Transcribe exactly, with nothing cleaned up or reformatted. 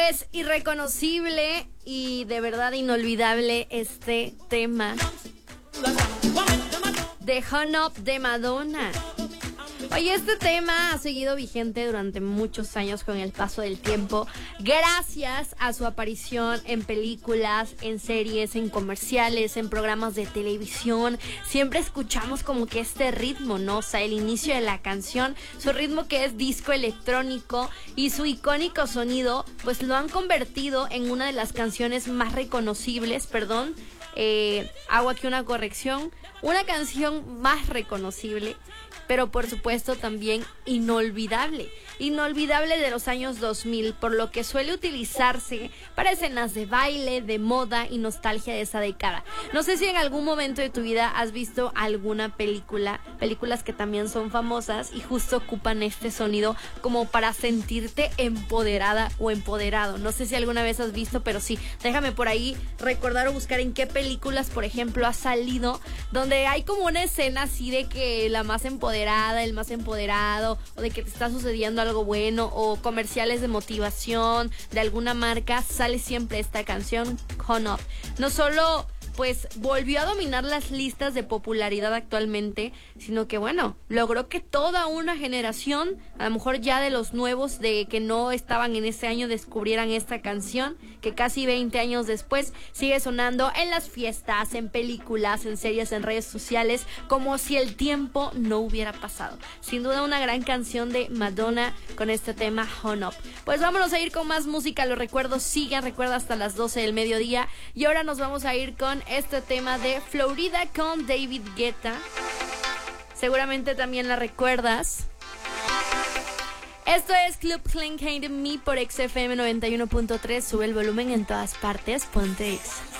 Pues irreconocible y de verdad inolvidable este tema de Hon Up de Madonna. Oye, este tema ha seguido vigente durante muchos años con el paso del tiempo, gracias a su aparición en películas, en series, en comerciales, en programas de televisión. Siempre escuchamos como que este ritmo, ¿no? O sea, el inicio de la canción, su ritmo que es disco electrónico y su icónico sonido, pues lo han convertido en una de las canciones más reconocibles, perdón, eh, hago aquí una corrección, una canción más reconocible, pero por supuesto también inolvidable, inolvidable de los años dos mil, por lo que suele utilizarse para escenas de baile, de moda y nostalgia de esa década. No sé si en algún momento de tu vida has visto alguna película, películas que también son famosas y justo ocupan este sonido como para sentirte empoderada o empoderado. No sé si alguna vez has visto, pero sí, déjame por ahí recordar o buscar en qué películas, por ejemplo, ha salido, donde hay como una escena así de que la más empoderada, el más empoderado, o de que te está sucediendo algo bueno, o comerciales de motivación de alguna marca, sale siempre esta canción, Hon Up. No solo pues volvió a dominar las listas de popularidad actualmente, sino que bueno, logró que toda una generación, a lo mejor ya de los nuevos, de que no estaban en ese año, descubrieran esta canción, que casi veinte años después sigue sonando en las fiestas, en películas, en series, en redes sociales, como si el tiempo no hubiera pasado. Sin duda una gran canción de Madonna con este tema Hon Up. Pues vámonos a ir con más música, los recuerdos siguen, recuerda hasta las doce del mediodía, y ahora nos vamos a ir con este tema de Florida con David Guetta. Seguramente también la recuerdas. Esto es Club Clean Kind of Me por X F M noventa y uno punto tres. Sube el volumen en todas partes. Ponte X.